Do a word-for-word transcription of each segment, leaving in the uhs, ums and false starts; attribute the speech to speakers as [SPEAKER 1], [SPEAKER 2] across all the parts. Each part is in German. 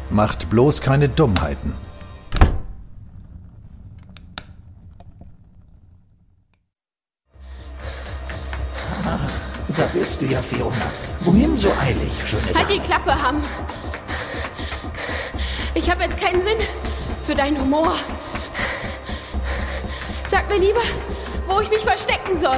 [SPEAKER 1] Macht bloß keine Dummheiten.
[SPEAKER 2] Ach, da bist du ja, Fiona. Wohin so eilig, schöne Dame?
[SPEAKER 3] Halt die Klappe, Ham. Ich habe jetzt keinen Sinn für deinen Humor. Sag mir lieber, wo ich mich verstecken soll.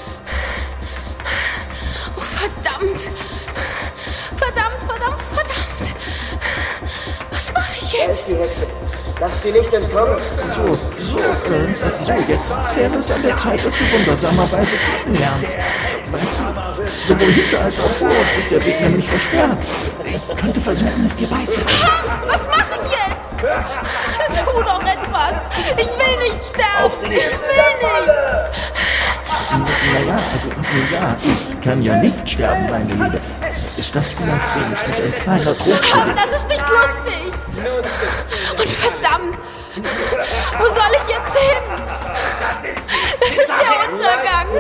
[SPEAKER 3] Oh, verdammt. Verdammt, verdammt, verdammt. Was mache ich jetzt?
[SPEAKER 4] Lass sie nicht entkommen.
[SPEAKER 2] So, so, äh, so, jetzt wäre es an der Zeit, dass du wundersamerweise fliegen lernst. Weißt du, sowohl hinter als auch vor uns ist der Weg nämlich versperrt. Ich könnte versuchen, es dir beizubringen.
[SPEAKER 3] Was mache ich jetzt? Tu doch etwas. Ich will nicht sterben. Ich will nicht.
[SPEAKER 2] Naja, also, ja, ich kann ja nicht sterben, meine Liebe. Ist das vielleicht wenigstens ein kleiner Trost?
[SPEAKER 3] Aber das ist nicht lustig. Und verdammt, wo soll ich jetzt hin? Das ist der Untergang.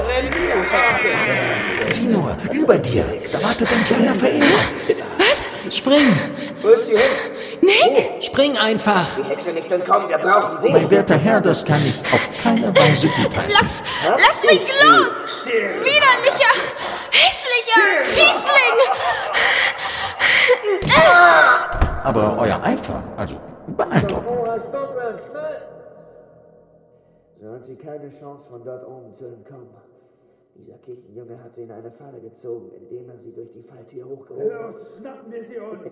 [SPEAKER 2] Sieh nur, über dir, da wartet ein kleiner Verehrer.
[SPEAKER 3] Was?
[SPEAKER 5] Spring!
[SPEAKER 4] Wo ist sie hin?
[SPEAKER 3] Nick?
[SPEAKER 5] Spring einfach!
[SPEAKER 4] Die Hexe nicht entkommen, wir brauchen sie.
[SPEAKER 2] Mein werter Herr, das kann ich auf keine Weise gutheißen.
[SPEAKER 3] Lass, lass mich los! Widerlicher, hässlicher Fiesling!
[SPEAKER 2] Aber euer Eifer, also beeindruckend.
[SPEAKER 4] So hat sie keine Chance, von dort oben zu entkommen. Dieser Kirchenjunge hat sie in eine Falle gezogen, indem er sie durch die Falltür hochgehoben hat. Los, schnappen wir sie uns!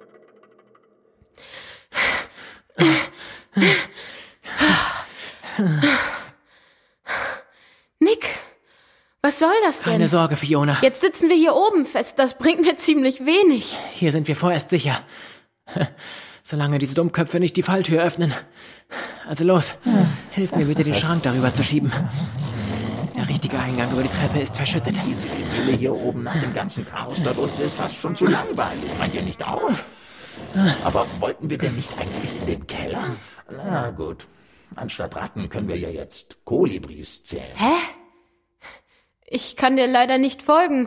[SPEAKER 3] Nick, was soll das denn?
[SPEAKER 5] Keine Sorge, Fiona.
[SPEAKER 3] Jetzt sitzen wir hier oben fest, das bringt mir ziemlich wenig.
[SPEAKER 5] Hier sind wir vorerst sicher. Solange diese Dummköpfe nicht die Falltür öffnen. Also los, hilf mir bitte, den Schrank darüber zu schieben. Der richtige Eingang über die Treppe ist verschüttet.
[SPEAKER 2] Diese Idylle hier oben nach dem ganzen Chaos dort unten ist fast schon zu langweilig. Meint ihr nicht auch? Aber wollten wir denn nicht eigentlich in den Keller? Na gut, anstatt Ratten können wir ja jetzt Kolibris zählen.
[SPEAKER 3] Hä? Ich kann dir leider nicht folgen.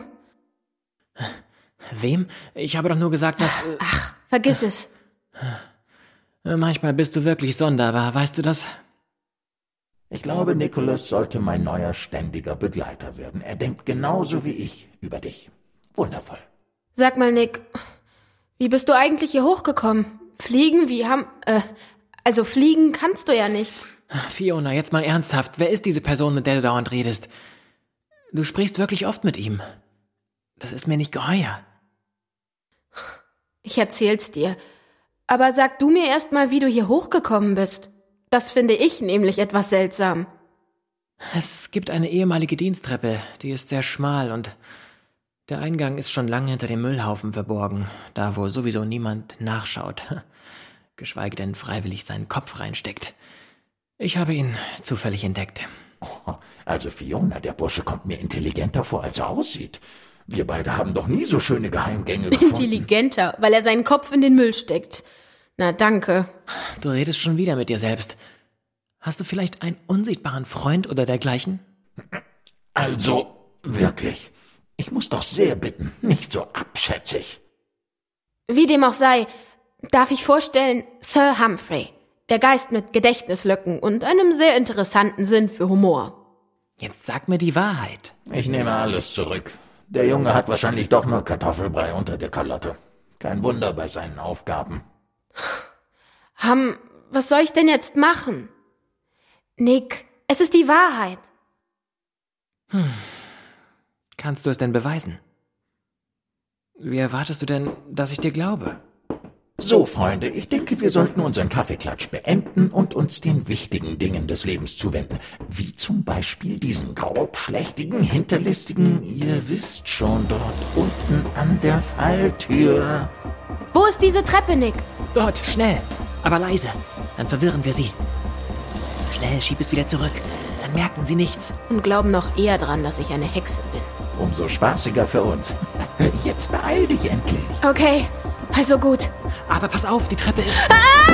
[SPEAKER 5] Wem? Ich habe doch nur gesagt, dass... Äh,
[SPEAKER 3] Ach, vergiss es.
[SPEAKER 5] Manchmal bist du wirklich sonderbar, weißt du das?
[SPEAKER 2] Ich glaube, Nicholas sollte mein neuer ständiger Begleiter werden. Er denkt genauso wie ich über dich. Wundervoll.
[SPEAKER 3] Sag mal, Nick, wie bist du eigentlich hier hochgekommen? Fliegen, wie haben... Äh, also fliegen kannst du ja nicht.
[SPEAKER 5] Fiona, jetzt mal ernsthaft. Wer ist diese Person, mit der du dauernd redest? Du sprichst wirklich oft mit ihm. Das ist mir nicht geheuer.
[SPEAKER 3] Ich erzähl's dir. Aber sag du mir erst mal, wie du hier hochgekommen bist. Das finde ich nämlich etwas seltsam.
[SPEAKER 5] Es gibt eine ehemalige Dienstreppe, die ist sehr schmal und der Eingang ist schon lange hinter dem Müllhaufen verborgen, da wo sowieso niemand nachschaut, geschweige denn freiwillig seinen Kopf reinsteckt. Ich habe ihn zufällig entdeckt.
[SPEAKER 2] Oh, also Fiona, der Bursche kommt mir intelligenter vor, als er aussieht. Wir beide haben doch nie so schöne Geheimgänge gefunden.
[SPEAKER 3] Intelligenter, weil er seinen Kopf in den Müll steckt. Na, danke.
[SPEAKER 5] Du redest schon wieder mit dir selbst. Hast du vielleicht einen unsichtbaren Freund oder dergleichen?
[SPEAKER 2] Also, wirklich. Ich muss doch sehr bitten, nicht so abschätzig.
[SPEAKER 3] Wie dem auch sei, darf ich vorstellen, Sir Humphrey. Der Geist mit Gedächtnislücken und einem sehr interessanten Sinn für Humor.
[SPEAKER 5] Jetzt sag mir die Wahrheit.
[SPEAKER 2] Ich nehme alles zurück. Der Junge hat wahrscheinlich doch nur Kartoffelbrei unter der Kalotte. Kein Wunder bei seinen Aufgaben.
[SPEAKER 3] Ham, was soll ich denn jetzt machen? Nick, es ist die Wahrheit.
[SPEAKER 5] Hm. Kannst du es denn beweisen? Wie erwartest du denn, dass ich dir glaube?
[SPEAKER 2] So, Freunde, ich denke, wir sollten unseren Kaffeeklatsch beenden und uns den wichtigen Dingen des Lebens zuwenden. Wie zum Beispiel diesen grobschlächtigen, hinterlistigen, ihr wisst schon, dort unten an der Falltür.
[SPEAKER 3] Wo ist diese Treppe, Nick?
[SPEAKER 5] Dort, schnell, aber leise. Dann verwirren wir sie. Schnell, schieb es wieder zurück. Dann merken sie nichts.
[SPEAKER 3] Und glauben noch eher dran, dass ich eine Hexe bin.
[SPEAKER 2] Umso spaßiger für uns. Jetzt beeil dich endlich.
[SPEAKER 3] Okay, also gut.
[SPEAKER 5] Aber pass auf, die Treppe ist...
[SPEAKER 3] Ah!